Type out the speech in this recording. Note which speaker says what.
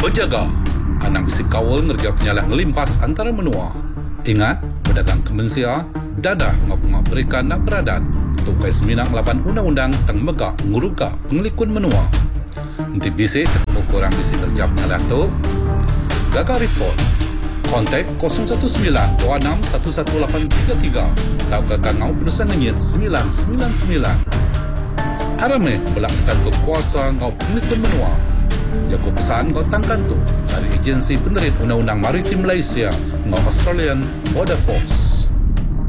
Speaker 1: Berjaga, anak bisi kawal ngerja penyalah ngelimpas antara menua. Ingat, pedagang kemensia, dadah ngapungak berikan nak beradat. Tukai seminang laban undang-undang tang megak nguruga pengelikun menua. Nanti bisi ketemu korang bisi kerja penyalah tu. Gagal report. Kontak 019-26-11833 atau ke Kangau Penusan Nengit 999. Arame belakang kekuasa ngau pengelikun menua. Jago pesan kau tangkan tu dari agensi penerit undang-undang maritim Malaysia ngau Australian Border Force.